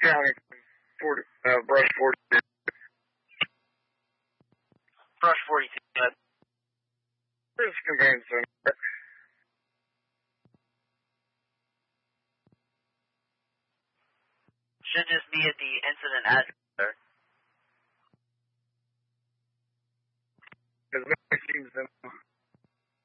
County, Brush 42. Brush 42, good. There's a convenience center. Should just be at the incident address.